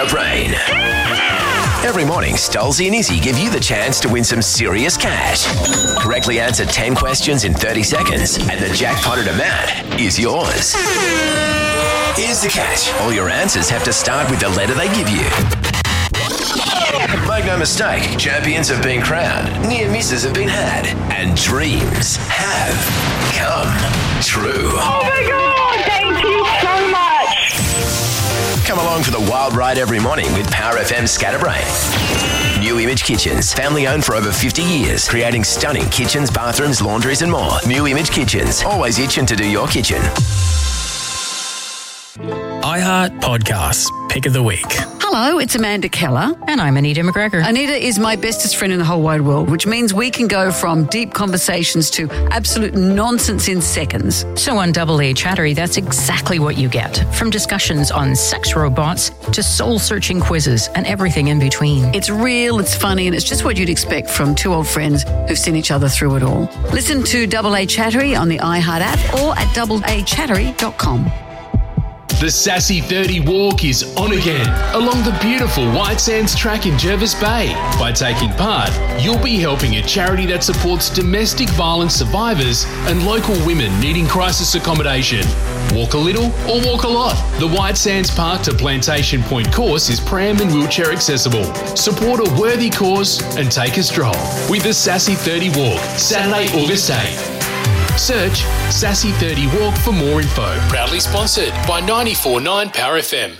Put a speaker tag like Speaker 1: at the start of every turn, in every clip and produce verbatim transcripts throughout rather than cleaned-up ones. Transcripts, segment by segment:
Speaker 1: Brain. Every morning, Stolzy and Izzy give you the chance to win some serious cash. Correctly answer ten questions in thirty seconds, and the jackpotted amount is yours. Here's the catch. All your answers have to start with the letter they give you. Make no mistake, champions have been crowned, near misses have been had, and dreams have come true.
Speaker 2: Oh my God, thank you so much.
Speaker 1: Come along for the wild ride every morning with Power F M Scatterbrain. New Image Kitchens, family owned for over fifty years, creating stunning kitchens, bathrooms, laundries and more. New Image Kitchens, always itching to do your kitchen.
Speaker 3: iHeart Podcasts, Pick of the Week.
Speaker 4: Hello, it's Amanda Keller.
Speaker 5: And I'm Anita McGregor.
Speaker 4: Anita is my bestest friend in the whole wide world, which means we can go from deep conversations to absolute nonsense in seconds.
Speaker 5: So on Double A Chattery, that's exactly what you get. From discussions on sex robots to soul-searching quizzes and everything in between.
Speaker 4: It's real, it's funny, and it's just what you'd expect from two old friends who've seen each other through it all. Listen to Double A Chattery on the iHeart app or at double a chattery dot com.
Speaker 6: The Sassy thirty Walk is on again along the beautiful White Sands track in Jervis Bay. By taking part, you'll be helping a charity that supports domestic violence survivors and local women needing crisis accommodation. Walk a little or walk a lot. The White Sands Park to Plantation Point course is pram and wheelchair accessible. Support a worthy cause and take a stroll with the Sassy thirty Walk, Saturday, August eighth. Search Sassy thirty Walk for more info. Proudly sponsored by ninety-four point nine Power F M.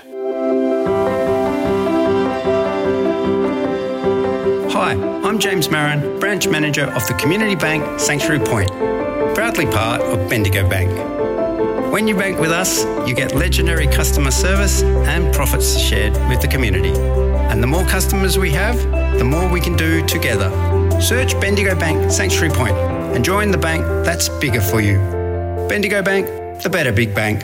Speaker 7: Hi, I'm James Marin, Branch Manager of the Community Bank Sanctuary Point, proudly part of Bendigo Bank. When you bank with us, you get legendary customer service and profits shared with the community. And the more customers we have, the more we can do together. Search Bendigo Bank Sanctuary Point and join the bank that's bigger for you. Bendigo Bank, the better big bank.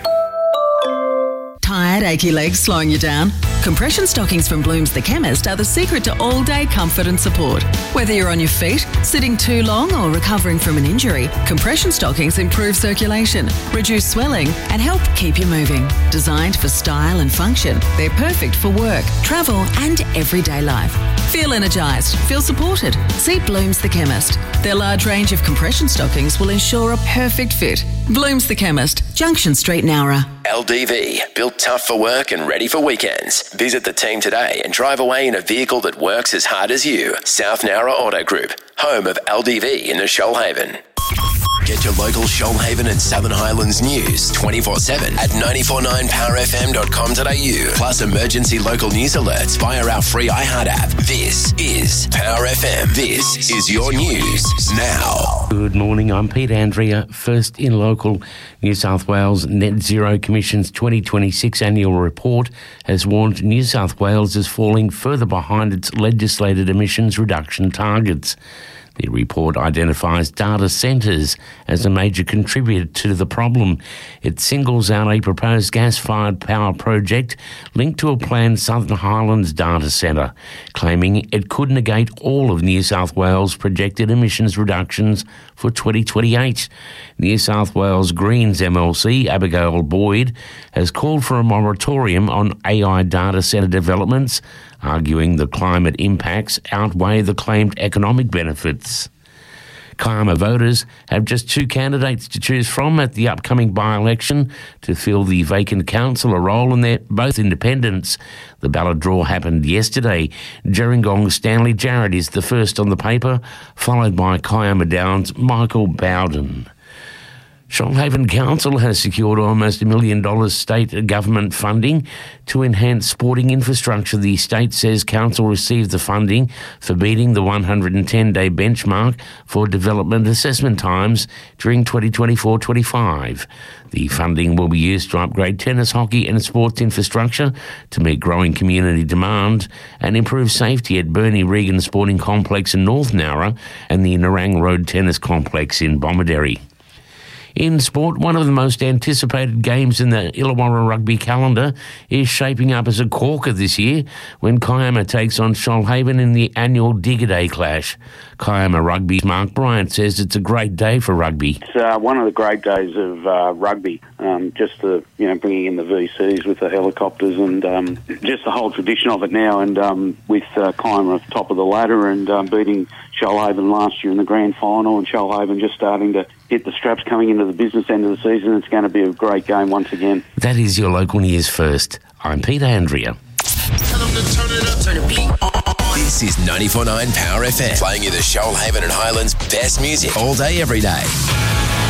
Speaker 8: Tired, achy legs slowing you down? Compression stockings from Blooms the Chemist are the secret to all-day comfort and support. Whether you're on your feet, sitting too long or recovering from an injury, compression stockings improve circulation, reduce swelling and help keep you moving. Designed for style and function, they're perfect for work, travel and everyday life. Feel energised, feel supported. See Blooms the Chemist. Their large range of compression stockings will ensure a perfect fit. Blooms the Chemist, Junction Street, Nowra.
Speaker 1: L D V, built tough for work and ready for weekends. Visit the team today and drive away in a vehicle that works as hard as you. South Nowra Auto Group, home of L D V in the Shoalhaven. Get your local Shoalhaven and Southern Highlands news twenty-four seven at nine four nine power f m dot com dot a u. Plus emergency local news alerts via our free iHeart app. This is Power F M. This is your news now.
Speaker 9: Good morning, I'm Pete Andrea. First in local, New South Wales Net Zero Commission's twenty twenty-six annual report has warned New South Wales is falling further behind its legislated emissions reduction targets. The report identifies data centres as a major contributor to the problem. It singles out a proposed gas-fired power project linked to a planned Southern Highlands data centre, claiming it could negate all of New South Wales' projected emissions reductions for twenty twenty-eight. New South Wales Greens M L C Abigail Boyd has called for a moratorium on A I data centre developments, arguing the climate impacts outweigh the claimed economic benefits. Kiama voters have just two candidates to choose from at the upcoming by-election to fill the vacant councillor role, and they're both independents. The ballot draw happened yesterday. Gerringong's Stanley Jarrett is the first on the paper, followed by Kiama Downs' Michael Bowden. Shoalhaven Council has secured almost a million dollars state government funding to enhance sporting infrastructure. The state says council received the funding for beating the one hundred ten day benchmark for development assessment times during twenty twenty-four twenty-five. The funding will be used to upgrade tennis, hockey and sports infrastructure to meet growing community demand and improve safety at Bernie Regan Sporting Complex in North Nowra and the Nerang Road Tennis Complex in Bomaderry. In sport, one of the most anticipated games in the Illawarra rugby calendar is shaping up as a corker this year when Kiama takes on Shoalhaven in the annual Digger Day clash. Kiama Rugby's Mark Bryant says it's a great day for rugby.
Speaker 10: It's uh, one of the great days of uh, rugby, um, just the, you know, bringing in the V Cs with the helicopters and um, just the whole tradition of it now, and um, with uh, Kiama top of the ladder and um, beating Shoalhaven last year in the grand final, and Shoalhaven just starting to hit the straps coming into the business end of the season. It's going to be a great game once again.
Speaker 9: That is your local news first. I'm Peter Andrea.
Speaker 1: Tell them to turn it up, turn it beat on. This is ninety-four point nine Power F M, playing you the Shoalhaven and Highlands best music all day, every day.